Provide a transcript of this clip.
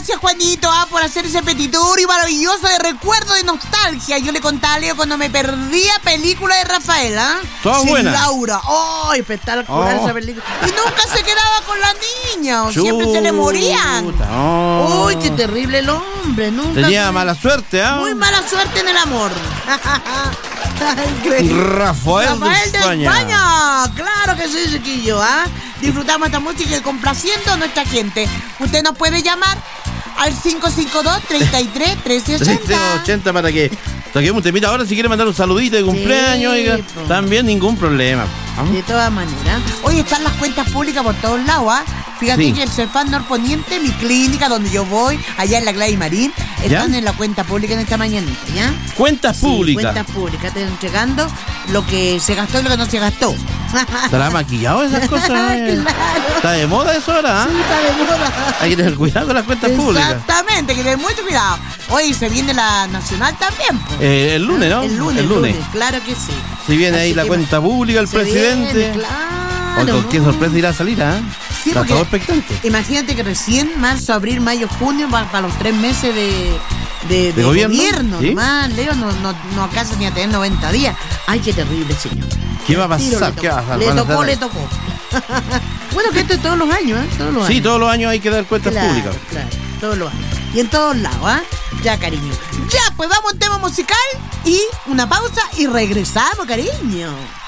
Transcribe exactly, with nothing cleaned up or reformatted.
gracias, Juanito, ah, por hacer ese petitorio maravilloso de recuerdo, de nostalgia. Yo le contaba a Leo cuando me perdía película de Rafael, ¿ah? Todas buenas. Laura, ¡oh! Espectacular Oh. esa película. Y nunca se quedaba con la niña, o siempre se le morían. Oh. ¡Uy, qué terrible el hombre! Nunca Tenía se- mala suerte, ¿ah? Muy mala suerte en el amor. Increíble. Rafael, Rafael de de España. España. Claro que sí, chiquillo, ¿ah? Disfrutamos esta música y complaciendo a nuestra gente. Usted nos puede llamar al cinco cinco dos, treinta y tres, trece ochenta. ochenta para que toquemos un temita. Ahora si quiere mandar un saludito de cumpleaños, oiga, po. también ningún problema. ¿Ah? De todas maneras. Hoy están las cuentas públicas por todos lados, ¿ah? Fíjate Sí. que el Cerfán Norponiente, mi clínica donde yo voy, allá en la Gladys Marín, están ¿Ya? en la cuenta pública en esta mañanita, ¿ya? Cuentas Sí, públicas. cuentas públicas, están entregando lo que se gastó y lo que no se gastó. ¿Estará maquillado esas cosas? eh? Claro. ¿Está de moda eso ahora? ¿ah? Sí, está de moda. Hay que tener cuidado con las cuentas públicas. Exactamente, que tener mucho cuidado. Hoy se viene la nacional también, po. Eh, el lunes, ¿no? El lunes, El lunes. claro que sí. Si viene Así ahí la que cuenta pública, el se presidente. viene, claro, O con qué ¿no? sorpresa irá a salir, ¿ah? Sí, Está porque todo expectante. imagínate que recién marzo, abril, mayo, junio, para los tres meses de, de, de gobierno? gobierno. ¿Sí? Nomás, Leo, no, no, no alcanza ni a tener noventa días. Ay, qué terrible, señor. ¿Qué va a Tiro pasar? le ¿Qué va a tocó. pasar? Le Van a tocó, estar- le tocó. Bueno, que esto es todos los años, ¿eh? Todos los Sí, años. todos los años hay que dar cuentas Claro, públicas. claro, todos los años. Y en todos lados, ¿ah? Ya, cariño. Ya, pues vamos a un tema musical y una pausa y regresamos, cariño.